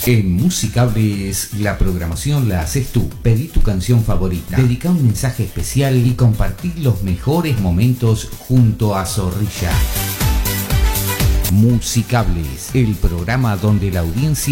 En Musicables, la programación la haces tú. Pedí tu canción favorita, dedica un mensaje especial y compartí los mejores momentos junto a Zorrilla. Musicables, el programa donde la audiencia